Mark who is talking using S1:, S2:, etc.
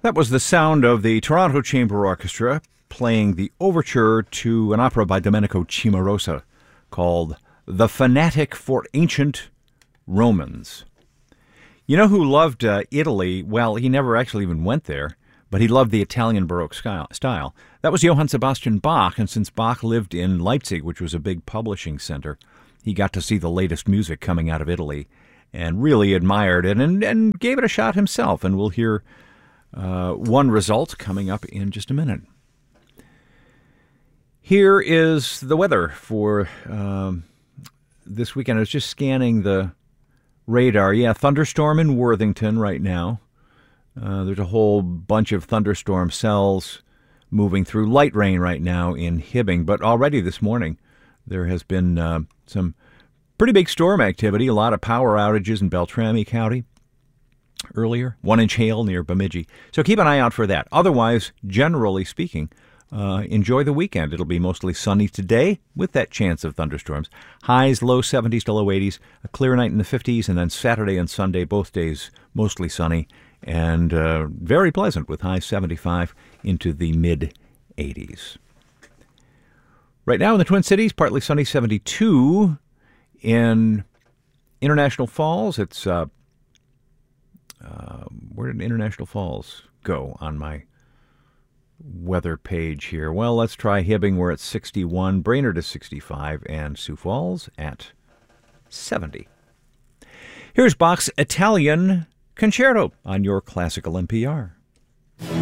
S1: That was the sound of the Toronto Chamber Orchestra playing the overture to an opera by Domenico Cimarosa called The Fanatic for Ancient Romans. You know who loved Italy? Well, he never actually even went there, but he loved the Italian Baroque style. That was Johann Sebastian Bach, and since Bach lived in Leipzig, which was a big publishing center, he got to see the latest music coming out of Italy and really admired it and gave it a shot himself, and we'll hear one result coming up in just a minute. Here is the weather for this weekend. I was just scanning the radar. Yeah, thunderstorm in Worthington right now. There's a whole bunch of thunderstorm cells moving through. Light rain right now in Hibbing, but already this morning there has been some pretty big storm activity, a lot of power outages in Beltrami County earlier, 1-inch hail near Bemidji. So keep an eye out for that. Otherwise, generally speaking, enjoy the weekend. It'll be mostly sunny today with that chance of thunderstorms. Highs low 70s to low 80s, a clear night in the 50s, and then Saturday and Sunday, both days mostly sunny and very pleasant with high 75 into the mid-80s. Right now in the Twin Cities, partly sunny 72. In International Falls, it's where did International Falls go on my weather page here? Well, let's try Hibbing, where it's 61, Brainerd is 65, and Sioux Falls at 70. Here's Bach's Italian Concerto on your Classical NPR.